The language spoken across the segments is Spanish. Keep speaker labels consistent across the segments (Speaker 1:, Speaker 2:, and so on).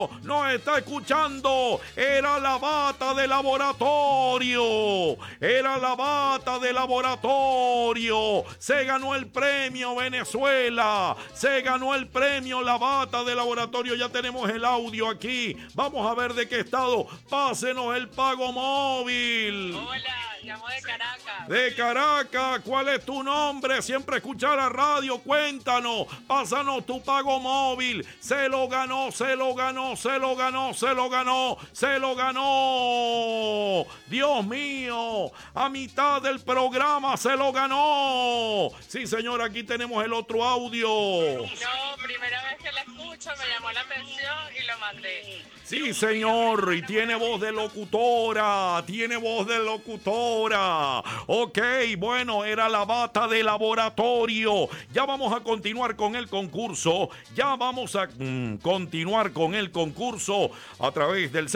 Speaker 1: No está escuchando. Era la bata de laboratorio. Era la bata de laboratorio. Se ganó el premio Venezuela. Se ganó el premio la bata de laboratorio. Ya tenemos el audio aquí. Vamos a ver de qué estado. Pásenos el pago móvil.
Speaker 2: Hola, llamo de Caracas.
Speaker 1: De Caracas, ¿cuál es tu nombre? Siempre escuchar la radio, cuéntanos, pásanos tu pago móvil. Se lo ganó, se lo ganó, se lo ganó, se lo ganó, se lo ganó. Dios mío, a mitad del programa se lo ganó. Sí, señor, aquí tenemos el otro audio.
Speaker 2: No, primera vez que la escucho, me llamó la atención y lo mandé.
Speaker 1: Sí, señor, y tiene voz de locutora, tiene voz de locutora. Ok, bueno, era la bata de laboratorio. Ya vamos a continuar con el concurso. Ya vamos a continuar con el concurso a través del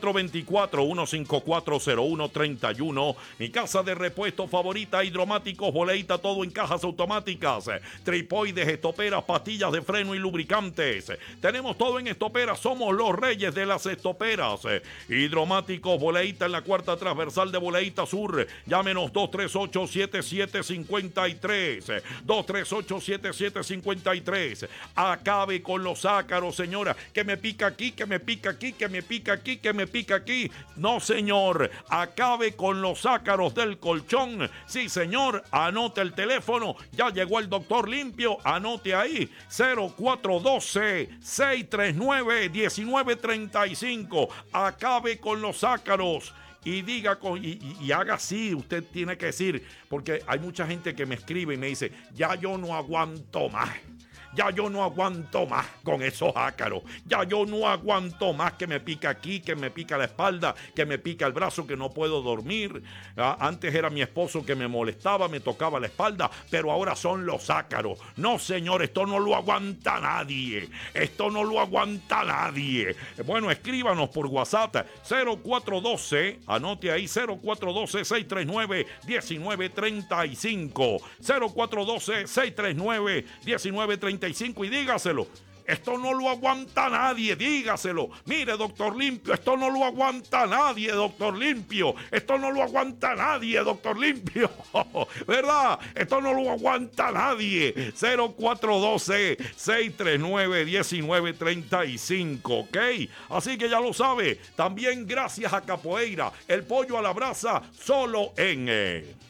Speaker 1: 0424-1540131. Mi casa de repuesto favorita, hidromáticos, boleita, todo en cajas automáticas, tripoides, estoperas, pastillas de freno y lubricantes. Tenemos todo en estoperas, somos los reyes de las estoperas. Hidromáticos, boleita en la cuarta transversal de Boleita Sur. Llámenos 238-7753. 238-7753. Acabe con los ácaros, señora. Que me pica aquí, que me pica aquí, que me pica aquí, que me pica aquí. No, señor. Acabe con los ácaros del colchón. Sí, señor. Anote el teléfono. Ya llegó el doctor Limpio. Anote ahí. 0412-639-1935. Acabe con los ácaros. Y diga y haga así, usted tiene que decir, porque hay mucha gente que me escribe y me dice, ya yo no aguanto más. Ya yo no aguanto más con esos ácaros. Ya yo no aguanto más que me pica aquí, que me pica la espalda, que me pica el brazo, que no puedo dormir. Antes era mi esposo que me molestaba, me tocaba la espalda, pero ahora son los ácaros. No, señor, esto no lo aguanta nadie. Esto no lo aguanta nadie. Bueno, escríbanos por WhatsApp 0412, anote ahí 0412-639-1935. 0412-639-1935 y dígaselo. Esto no lo aguanta nadie, dígaselo. Mire, doctor Limpio, esto no lo aguanta nadie, doctor Limpio. Esto no lo aguanta nadie, doctor Limpio. ¿Verdad? Esto no lo aguanta nadie. 0412-639-1935, ¿ok? Así que ya lo sabe. También gracias a Capoeira, el pollo a la brasa, solo en